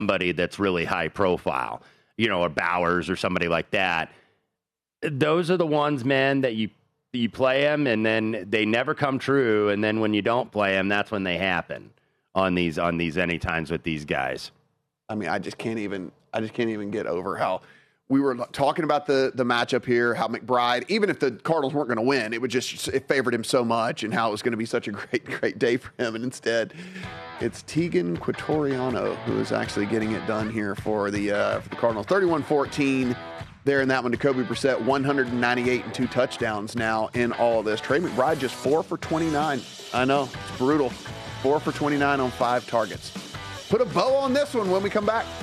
somebody that's really high profile, or Bowers or somebody like that. Those are the ones, man, that you play them and then they never come true. And then when you don't play them, that's when they happen on these anytimes with these guys. I mean, I just can't even get over how we were talking about the matchup here, how McBride, even if the Cardinals weren't going to win, it favored him so much and how it was going to be such a great day for him. And instead, it's Tegan Quatoriano who is actually getting it done here for the Cardinals. 31-14 there in that one. Jacoby Brissett, 198 and 2 touchdowns now in all of this. Trey McBride just 4 for 29. I know, it's brutal. 4 for 29 on 5 targets. Put a bow on this one when we come back.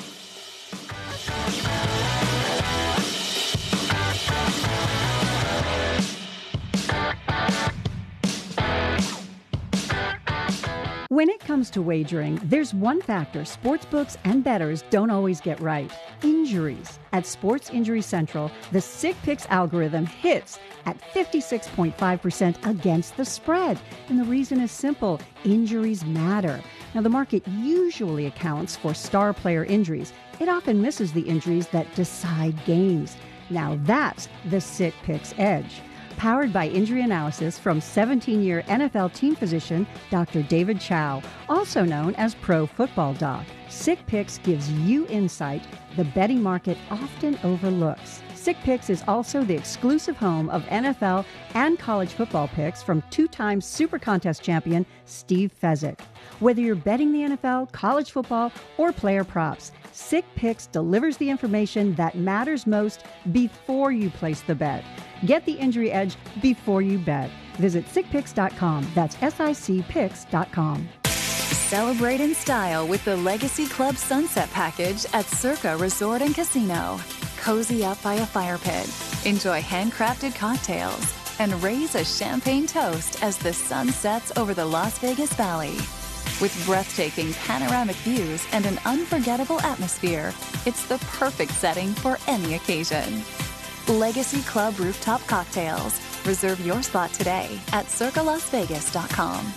When it comes to wagering, there's one factor sportsbooks and bettors don't always get right: injuries. At Sports Injury Central, the Sick Picks algorithm hits at 56.5% against the spread. And the reason is simple: injuries matter. Now, the market usually accounts for star player injuries. It often misses the injuries that decide games. Now, that's the Sick Picks edge. Powered by injury analysis from 17-year NFL team physician Dr. David Chow, also known as Pro Football Doc. Sick Picks gives you insight the betting market often overlooks. Sick Picks is also the exclusive home of NFL and college football picks from 2-time Super Contest champion Steve Fezzik. Whether you're betting the NFL, college football, or player props, Sick Picks delivers the information that matters most before you place the bet. Get the injury edge before you bet. Visit sickpicks.com. That's SICPicks.com. Celebrate in style with the Legacy Club Sunset Package at Circa Resort and Casino. Cozy up by a fire pit, enjoy handcrafted cocktails, and raise a champagne toast as the sun sets over the Las Vegas Valley. With breathtaking panoramic views and an unforgettable atmosphere, it's the perfect setting for any occasion. Legacy Club Rooftop Cocktails. Reserve your spot today at circalasvegas.com.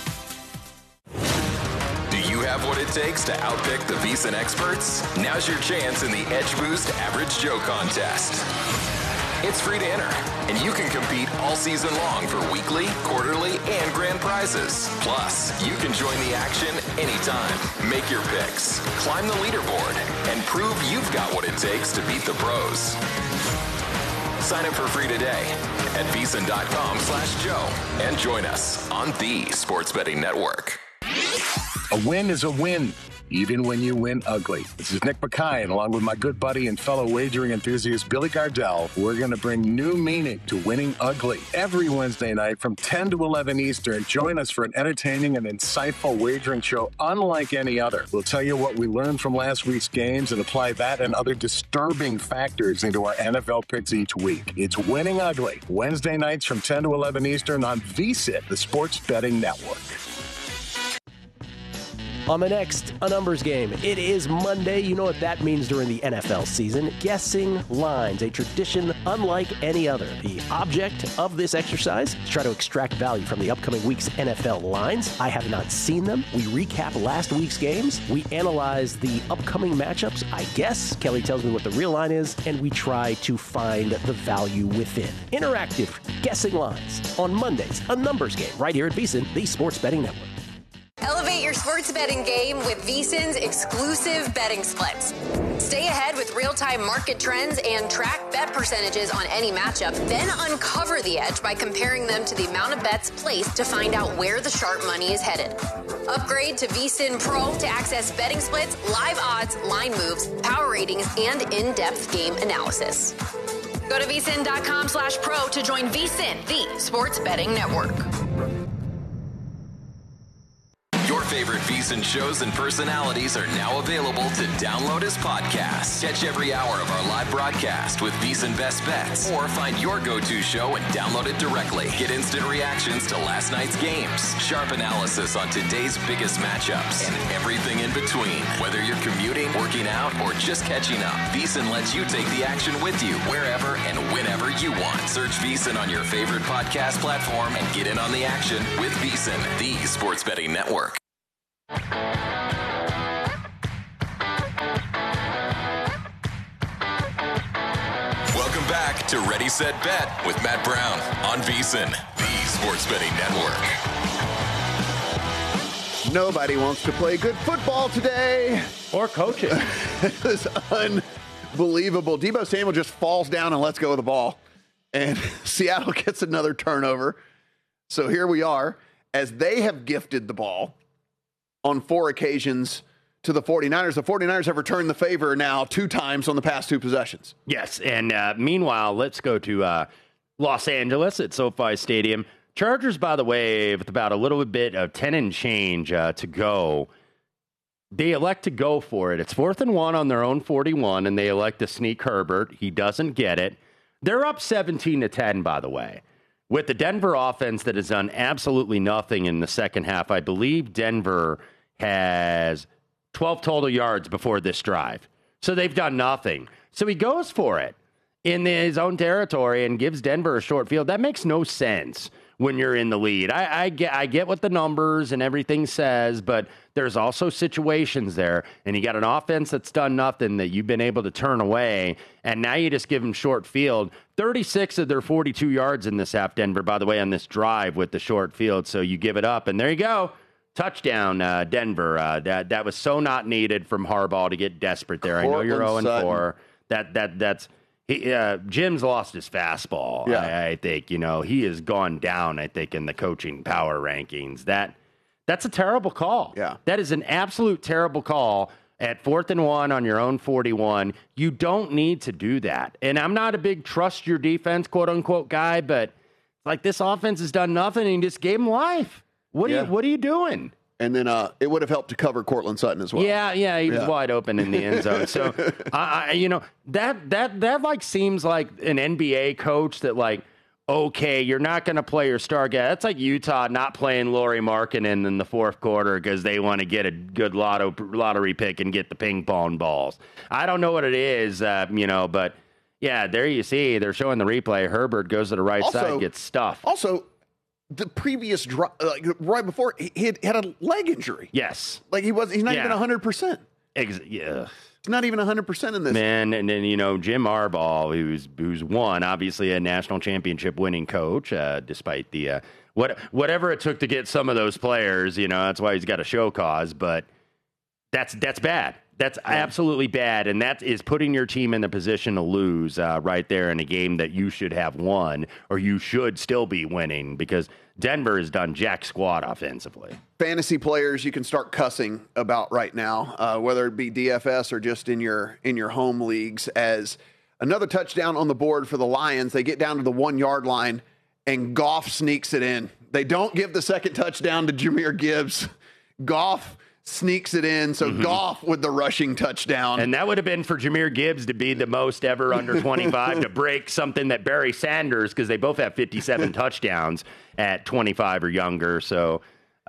Do you have what it takes to outpick the VSiN experts? Now's your chance in the Edge Boost Average Joe contest. It's free to enter, and you can compete all season long for weekly, quarterly, and grand prizes. Plus, you can join the action anytime. Make your picks, climb the leaderboard, and prove you've got what it takes to beat the pros. Sign up for free today at VSiN.com/Joe and join us on the Sports Betting Network. A win is a win, even when you win ugly. This is Nick Mackay, and along with my good buddy and fellow wagering enthusiast Billy Gardell, we're going to bring new meaning to winning ugly. Every Wednesday night from 10 to 11 Eastern, join us for an entertaining and insightful wagering show unlike any other. We'll tell you what we learned from last week's games and apply that and other disturbing factors into our NFL picks each week. It's Winning Ugly, Wednesday nights from 10 to 11 Eastern on VSiN, the Sports Betting Network. On the next, a numbers game. It is Monday. You know what that means during the NFL season. Guessing lines, a tradition unlike any other. The object of this exercise is try to extract value from the upcoming week's NFL lines. I have not seen them. We recap last week's games. We analyze the upcoming matchups. I guess Kelly tells me what the real line is, and we try to find the value within. Interactive guessing lines on Mondays. A numbers game right here at VSiN, the Sports Betting Network. Elevate your sports betting game with VSiN's exclusive betting splits. Stay ahead with real-time market trends and track bet percentages on any matchup. Then uncover the edge by comparing them to the amount of bets placed to find out where the sharp money is headed. Upgrade to VSiN Pro to access betting splits, live odds, line moves, power ratings, and in-depth game analysis. Go to VSiN.com/pro to join VSiN, the Sports Betting Network. Your favorite VSiN shows and personalities are now available to download as podcasts. Catch every hour of our live broadcast with VSiN Best Bets, or find your go-to show and download it directly. Get instant reactions to last night's games, sharp analysis on today's biggest matchups, and everything in between. Whether you're commuting, working out, or just catching up, VSiN lets you take the action with you wherever and whenever you want. Search VSiN on your favorite podcast platform and get in on the action with VSiN, the Sports Betting Network. to Ready, Set, Bet with Matt Brown on VSiN, the Sports Betting Network. Nobody wants to play good football today. Or coach it. It's unbelievable. Deebo Samuel just falls down and lets go of the ball. And Seattle gets another turnover. So here we are, as they have gifted the ball on 4 occasions to the 49ers. The 49ers have returned the favor now 2 times on the past 2 possessions. Yes, and meanwhile, let's go to Los Angeles at SoFi Stadium. Chargers, by the way, with about a little bit of 10 and change to go, they elect to go for it. It's 4th and 1 on their own 41, and they elect to sneak Herbert. He doesn't get it. They're up 17-10, by the way, with the Denver offense that has done absolutely nothing in the second half. I believe Denver has 12 total yards before this drive. So they've done nothing. So he goes for it in his own territory and gives Denver a short field. That makes no sense when you're in the lead. I get what the numbers and everything says, but there's also situations there, and you got an offense that's done nothing that you've been able to turn away, and now you just give them short field. 36 of their 42 yards in this half, Denver, by the way, on this drive with the short field, so you give it up, and there you go. Touchdown, Denver. That was so not needed from Harbaugh to get desperate there. I know you're 0-4. That's... Jim's lost his fastball. Yeah. I think, he has gone down, I think, in the coaching power rankings. That's a terrible call. Yeah. That is an absolute terrible call at 4th and 1 on your own 41. You don't need to do that. And I'm not a big trust your defense, quote unquote, guy, but like this offense has done nothing and you just gave him life. What are you doing? And then it would have helped to cover Cortland Sutton as well. Yeah, he was wide open in the end zone. So, that like seems like an NBA coach that like, okay, you're not going to play your star guy. That's like Utah not playing Lauri Markkanen in the 4th quarter because they want to get a good lottery pick and get the ping pong balls. I don't know what it is, but yeah, there you see. They're showing the replay. Herbert goes to the right side, gets stuffed. Also, the previous drive, right before, he had a leg injury. Yes. Like he's not even 100%. Yeah. He's not even 100% in this. Man, and then, Jim Harbaugh, who's won, obviously a national championship winning coach, despite the, whatever it took to get some of those players, that's why he's got a show cause, but that's bad. That's absolutely bad, and that is putting your team in the position to lose right there in a game that you should have won, or you should still be winning, because Denver has done jack squat offensively. Fantasy players you can start cussing about right now, whether it be DFS or just in your home leagues, as another touchdown on the board for the Lions. They get down to the 1-yard line, and Goff sneaks it in. They don't give the second touchdown to Jahmyr Gibbs. Goff sneaks it in, so Goff with the rushing touchdown. And that would have been for Jahmyr Gibbs to be the most ever under 25 to break something that Barry Sanders, because they both have 57 touchdowns at 25 or younger. So,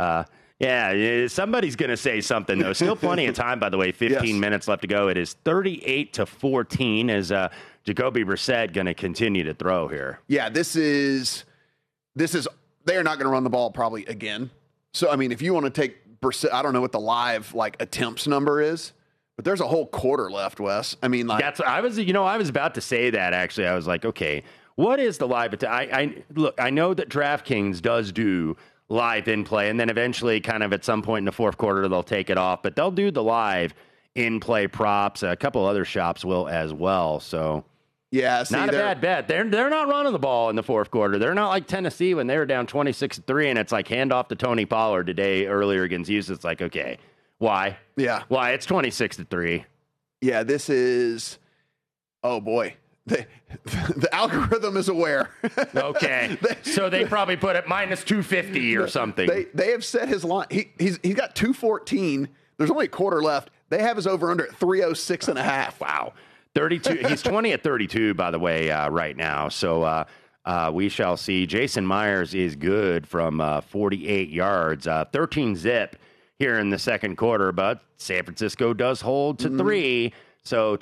somebody's going to say something, though. Still plenty of time, by the way, 15 minutes left to go. It is 38-14 as Jacoby Brissett going to continue to throw here. Yeah, this is they are not going to run the ball probably again. So, I mean, if you want to take Brissett, I don't know what the live attempts number is, but there's a whole quarter left, Wes. I mean, I was about to say that actually. I was like, okay, what is the live? I know that DraftKings does do live in play, and then eventually, kind of at some point in the 4th quarter, they'll take it off. But they'll do the live in play props. A couple other shops will as well. So. Yeah, see, not a bad bet. They're not running the ball in the 4th quarter. They're not like Tennessee when they were down 26-3, and it's like hand off to Tony Pollard today earlier against Houston. It's like, okay, why? Yeah, why? It's 26-3. Yeah, this is. Oh boy, the algorithm is aware. Okay, so they probably put it minus 250 or something. They have set his line. He's got 214. There's only a quarter left. They have his over under at 306.5. Wow. 32. He's 20 at 32, by the way, right now. So we shall see. Jason Myers is good from 48 yards, 13 zip here in the second quarter, but San Francisco does hold to 3. So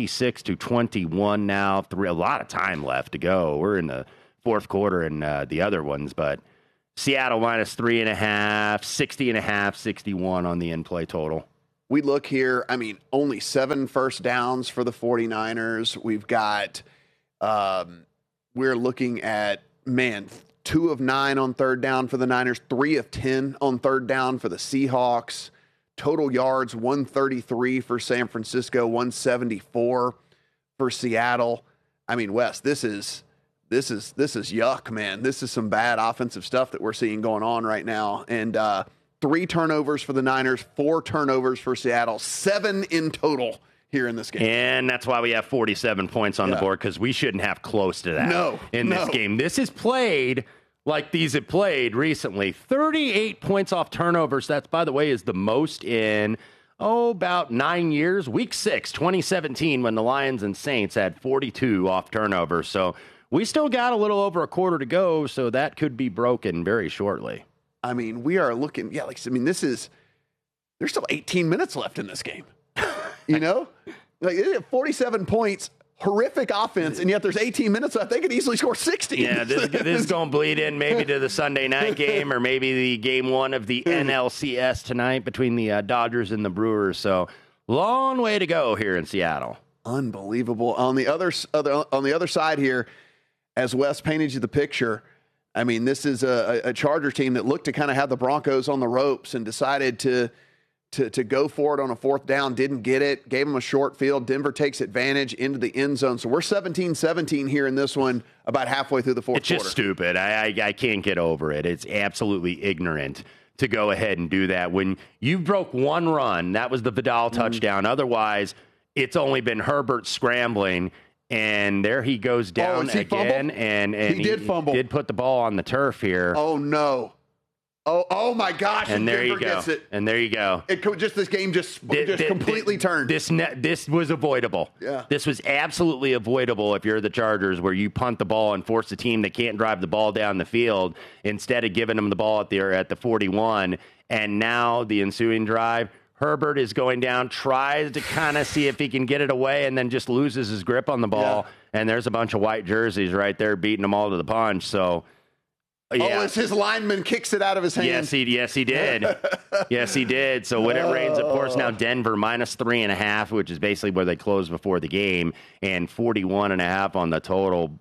26-21 now. A lot of time left to go. We're in the 4th quarter and the other ones, but Seattle minus 3.5, 60.5, 61 on the in-play total. We look here, I mean, only 7 first downs for the 49ers. We've got we're looking at, 2 of 9 on third down for the Niners, 3 of 10 on third down for the Seahawks. Total yards, 133 for San Francisco, 174 for Seattle. I mean, Wes, this is yuck, man. This is some bad offensive stuff that we're seeing going on right now. And 3 turnovers for the Niners, 4 turnovers for Seattle, 7 in total here in this game. And that's why we have 47 points on the board, because we shouldn't have close to that in this game. This is played like these have played recently. 38 points off turnovers. That's, by the way, is the most in, about 9 years. Week 6, 2017, when the Lions and Saints had 42 off turnovers. So we still got a little over a quarter to go, so that could be broken very shortly. I mean, we are looking, there's still 18 minutes left in this game. You know? Like, 47 points, horrific offense, and yet there's 18 minutes left. They could easily score 60. Yeah, this is going to bleed in maybe to the Sunday night game, or maybe the game 1 of the NLCS tonight between the Dodgers and the Brewers. So long way to go here in Seattle. Unbelievable. On the other side here, as Wes painted you the picture, I mean, this is a Chargers team that looked to kind of have the Broncos on the ropes and decided to go for it on a 4th down, didn't get it, gave them a short field. Denver takes advantage into the end zone. So we're 17-17 here in this one, about halfway through the fourth quarter. It's just stupid. I can't get over it. It's absolutely ignorant to go ahead and do that. When you broke one run, that was the Vidal touchdown. Otherwise, it's only been Herbert scrambling, and there he goes down again. And he did fumble. Did put the ball on the turf here. Oh, no. Oh my gosh! And there Denver you go. Gets it. And there you go. This game just completely turned. This was avoidable. Yeah. This was absolutely avoidable if you're the Chargers, where you punt the ball and force a team that can't drive the ball down the field instead of giving them the ball at the 41. And now the ensuing drive, Herbert is going down, tries to kind of see if he can get it away, and then just loses his grip on the ball. Yeah. And there's a bunch of white jerseys right there beating them all to the punch. So. Yeah. As his lineman kicks it out of his hand. Yes, he did. Yes, he did. So when it rains, of course, now Denver -3.5, which is basically where they closed before the game, and 41.5 on the total.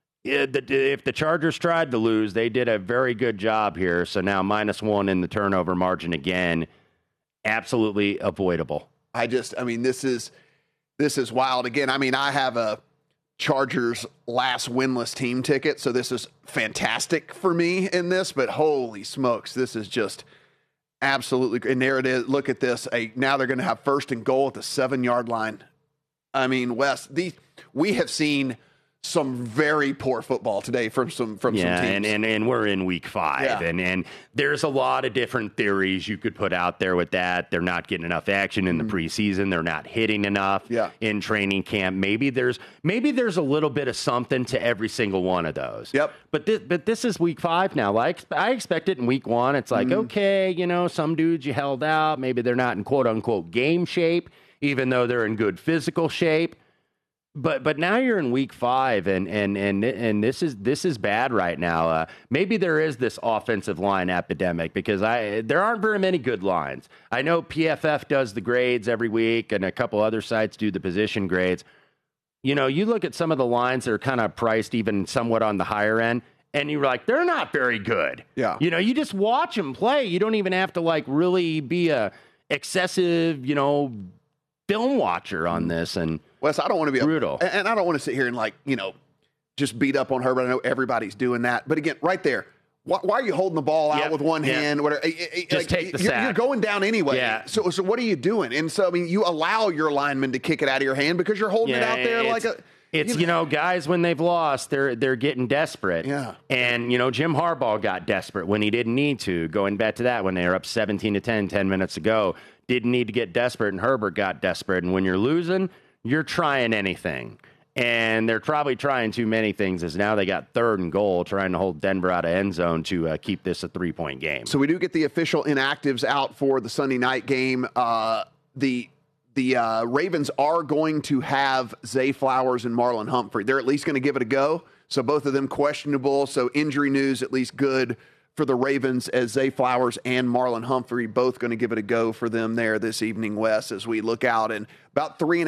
If the Chargers tried to lose, they did a very good job here. So now -1 in the turnover margin again. Absolutely avoidable. This is wild. Again, I have a Chargers last winless team ticket, so this is fantastic for me in this, but holy smokes, this is just absolutely, and there it is. Look at this. Now they're going to have 1st and goal at the 7-yard line. I mean, Wes, we have seen some very poor football today from some teams. And we're in week 5, and there's a lot of different theories you could put out there with that. They're not getting enough action in the preseason. They're not hitting enough in training camp. Maybe there's a little bit of something to every single one of those. Yep. But this is week 5 now. Like I expect it in week 1. It's like, okay, some dudes you held out. Maybe they're not in quote unquote game shape, even though they're in good physical shape. But now you're in week 5, and this is bad right now. Maybe there is this offensive line epidemic, because there aren't very many good lines. I know PFF does the grades every week, and a couple other sites do the position grades. You look at some of the lines that are kind of priced even somewhat on the higher end, and you're like, they're not very good. Yeah. You just watch them play. You don't even have to really be a excessive, film watcher on this. And Wes, I don't want to be brutal. And I don't want to sit here and just beat up on Herbert. I know everybody's doing that. But again, right there, why are you holding the ball out with one hand? Whatever. Just take the sack. You're going down anyway. Yeah. So what are you doing? And so, you allow your lineman to kick it out of your hand because you're holding it out there like a... It's, guys, when they've lost, they're getting desperate. Yeah. And, Jim Harbaugh got desperate when he didn't need to. Going back to that, when they were up 17-10, 10 minutes ago, didn't need to get desperate, and Herbert got desperate. And when you're losing, you're trying anything. And they're probably trying too many things, as now they got 3rd and goal, trying to hold Denver out of end zone to keep this a 3-point game. So we do get the official inactives out for the Sunday night game. The Ravens are going to have Zay Flowers and Marlon Humphrey. They're at least going to give it a go. So both of them questionable. So injury news at least good for the Ravens, as Zay Flowers and Marlon Humphrey both going to give it a go for them there this evening, Wes, as we look out. And about 3.5